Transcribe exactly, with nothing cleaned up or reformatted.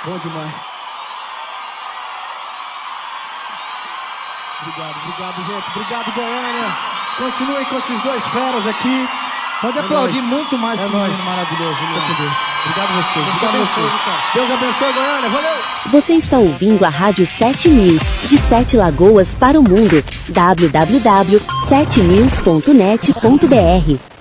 Bom demais. Obrigado, obrigado, gente. Obrigado, Goiânia. Continuem com esses dois feras aqui. Pode é aplaudir nóis. muito mais é esse nóis. menino maravilhoso. Muito Deus. Obrigado a vocês. Deus Obrigado a abençoe, vocês. cara. Deus abençoe, Goiânia. Valeu. Você está ouvindo a Rádio sete News, de Sete Lagoas para o mundo. w w w ponto sete news ponto net ponto b r